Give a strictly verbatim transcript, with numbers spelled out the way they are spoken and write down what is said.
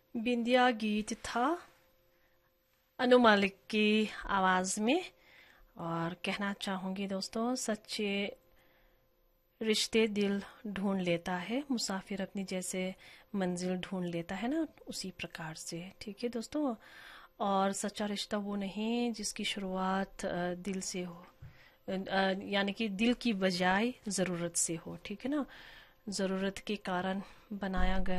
बिंदिया गीत था अनु मलिक की आवाज़ में। और कहना चाहूँगी दोस्तों, सच्चे रिश्ते दिल ढूंढ लेता है, मुसाफिर अपनी जैसे मंजिल ढूंढ लेता है ना, उसी प्रकार से। ठीक है दोस्तों। और सच्चा रिश्ता वो नहीं जिसकी शुरुआत अ, दिल से हो, अ, यानी कि दिल की बजाय ज़रूरत से हो। ठीक है ना, ज़रूरत के कारण बनाया गया